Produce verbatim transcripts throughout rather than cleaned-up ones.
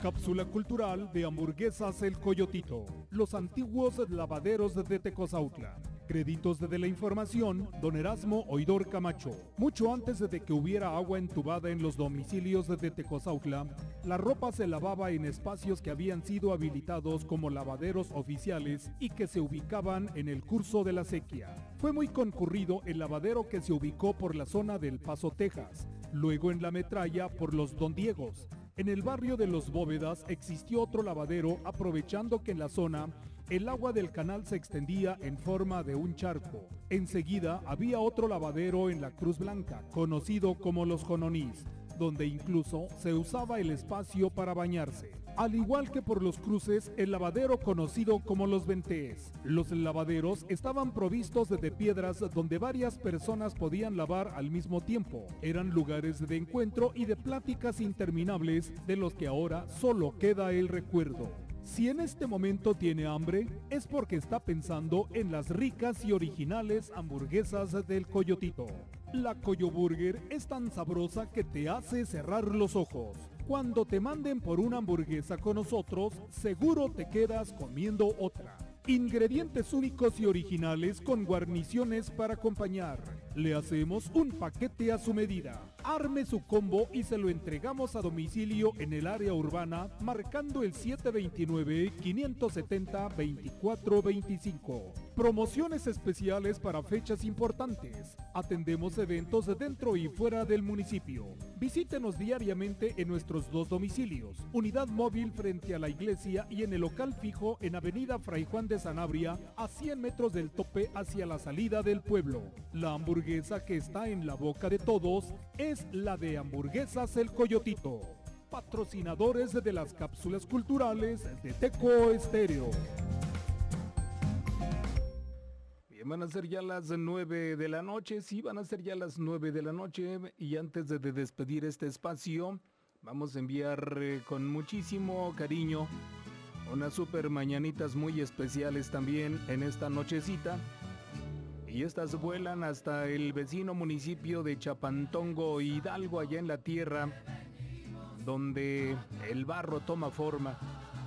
cápsula cultural de Hamburguesas El Coyotito, los antiguos lavaderos de Tecozautla. Créditos de la información, don Erasmo Oidor Camacho. Mucho antes de que hubiera agua entubada en los domicilios de Tecozautla, la ropa se lavaba en espacios que habían sido habilitados como lavaderos oficiales y que se ubicaban en el curso de la sequía. Fue muy concurrido el lavadero que se ubicó por la zona del Paso, Texas, luego en la Metralla por los Don Diegos. En el barrio de Los Bóvedas existió otro lavadero, aprovechando que en la zona el agua del canal se extendía en forma de un charco. Enseguida había otro lavadero en la Cruz Blanca, conocido como Los Jononís, donde incluso se usaba el espacio para bañarse. Al igual que por los cruces, el lavadero conocido como Los Ventés. Los lavaderos estaban provistos de piedras donde varias personas podían lavar al mismo tiempo. Eran lugares de encuentro y de pláticas interminables de los que ahora solo queda el recuerdo. Si en este momento tiene hambre, es porque está pensando en las ricas y originales hamburguesas del Coyotito. La Coyo Burger es tan sabrosa que te hace cerrar los ojos. Cuando te manden por una hamburguesa con nosotros, seguro te quedas comiendo otra. Ingredientes únicos y originales con guarniciones para acompañar. Le hacemos un paquete a su medida. Arme su combo y se lo entregamos a domicilio en el área urbana marcando el siete dos nueve, cinco siete cero, dos cuatro dos cinco. Promociones especiales para fechas importantes. Atendemos eventos dentro y fuera del municipio. Visítenos diariamente en nuestros dos domicilios. Unidad móvil frente a la iglesia y en el local fijo en Avenida Fray Juan de Sanabria, a cien metros del tope hacia la salida del pueblo. La hamburguesa que está en la boca de todos es la de Hamburguesas El Coyotito. Patrocinadores de las cápsulas culturales de Teco Estéreo. Bien, van a ser ya las nueve de la noche, sí, van a ser ya las nueve de la noche, y antes de, de despedir este espacio, vamos a enviar eh, con muchísimo cariño unas super mañanitas muy especiales también en esta nochecita. Y estas vuelan hasta el vecino municipio de Chapantongo, Hidalgo, allá en la tierra, donde el barro toma forma,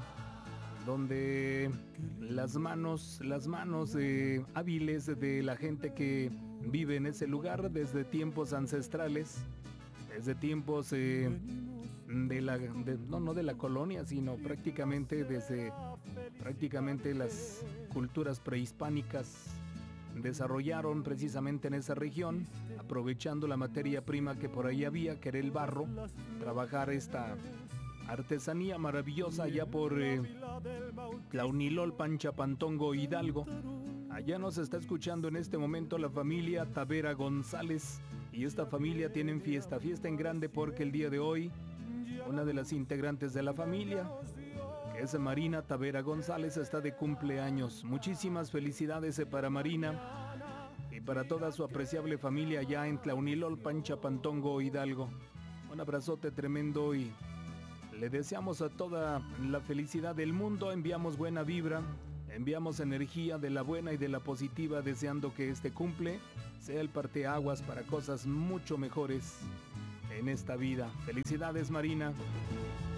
donde las manos, las manos eh, hábiles de la gente que vive en ese lugar desde tiempos ancestrales, desde tiempos eh, de la, de, no, no de la colonia, sino prácticamente desde prácticamente las culturas prehispánicas, desarrollaron precisamente en esa región, aprovechando la materia prima que por ahí había, que era el barro, trabajar esta artesanía maravillosa allá por eh, Tlaunilolpan, Chapantongo, Hidalgo. Allá nos está escuchando en este momento la familia Tavera González, y esta familia tienen fiesta, fiesta en grande, porque el día de hoy una de las integrantes de la familia, que es Marina Tavera González, está de cumpleaños. Muchísimas felicidades para Marina y para toda su apreciable familia allá en Tlaunilolpan, Chapantongo, Hidalgo. Un abrazote tremendo y le deseamos a toda la felicidad del mundo. Enviamos buena vibra, enviamos energía de la buena y de la positiva, deseando que este cumple sea el parteaguas para cosas mucho mejores en esta vida. Felicidades, Marina.